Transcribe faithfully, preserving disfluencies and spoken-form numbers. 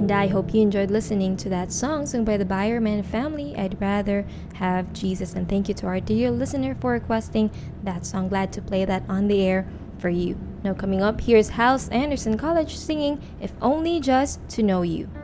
And I hope you enjoyed listening to that song sung by the Byerman family, I'd Rather Have Jesus. And thank you to our dear listener for requesting that song. Glad to play that on the air for you. Now coming up, here's House Anderson College singing If Only Just to Know You.